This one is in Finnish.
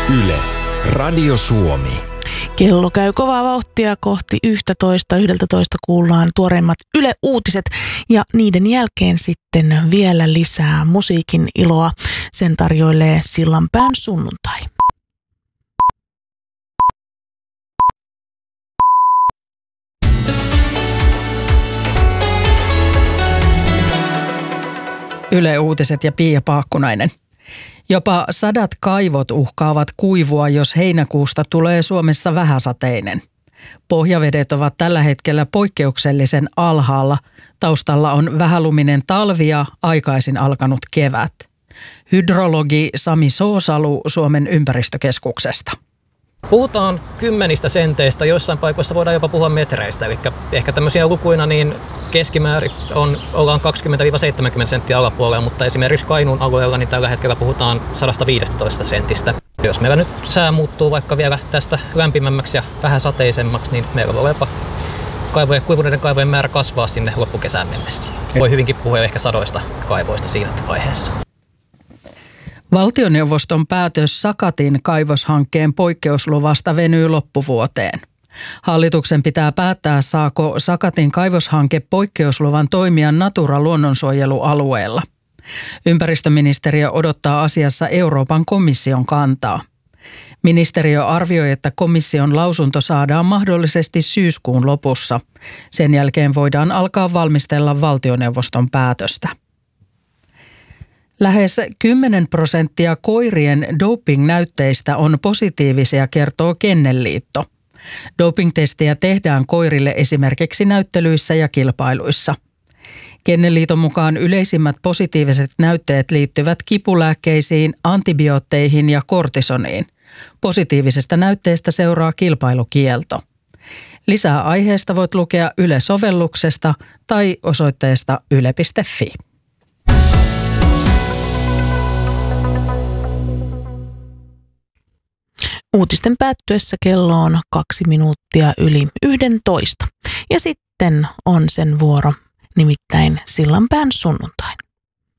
Yle, Radio Suomi. Kello käy kovaa vauhtia kohti 11 kuullaan tuoreimmat Yle Uutiset ja niiden jälkeen sitten vielä lisää musiikin iloa. Sen tarjoilee Sillanpään sunnuntai. Yle Uutiset ja Pia Paakkunainen. Jopa 100 kaivot uhkaavat kuivua, jos heinäkuusta tulee Suomessa vähäsateinen. Pohjavedet ovat tällä hetkellä poikkeuksellisen alhaalla. Taustalla on vähäluminen talvi ja aikaisin alkanut kevät. Hydrologi Sami Soosalu Suomen ympäristökeskuksesta. Puhutaan kymmenistä senteistä, joissain paikoissa voidaan jopa puhua metreistä. Eli ehkä tämmöisiä lukuina niin keskimäärin ollaan 20-70 senttiä alapuolella, mutta esimerkiksi Kainuun alueella niin tällä hetkellä puhutaan 115 sentistä. Jos meillä nyt sää muuttuu vaikka vielä tästä lämpimämmäksi ja vähän sateisemmaksi, niin meillä voi jopa kuivuneiden kaivojen määrä kasvaa sinne loppukesään mennessä. Voi hyvinkin puhua ehkä 100 kaivoista siinä vaiheessa. Valtioneuvoston päätös Sakatin kaivoshankkeen poikkeusluvasta venyy loppuvuoteen. Hallituksen pitää päättää, saako Sakatin kaivoshanke poikkeusluvan toimia Natura-luonnonsuojelualueella. Ympäristöministeriö odottaa asiassa Euroopan komission kantaa. Ministeriö arvioi, että komission lausunto saadaan mahdollisesti syyskuun lopussa. Sen jälkeen voidaan alkaa valmistella valtioneuvoston päätöstä. Lähes 10% koirien doping-näytteistä on positiivisia, kertoo Kennelliitto. Doping-testejä tehdään koirille esimerkiksi näyttelyissä ja kilpailuissa. Kennelliiton mukaan yleisimmät positiiviset näytteet liittyvät kipulääkkeisiin, antibiootteihin ja kortisoniin. Positiivisesta näytteestä seuraa kilpailukielto. Lisää aiheesta voit lukea Yle-sovelluksesta tai osoitteesta yle.fi. Uutisten päättyessä kello on 2 minuuttia yli 11. Ja sitten on sen vuoro, nimittäin Sillanpään sunnuntain.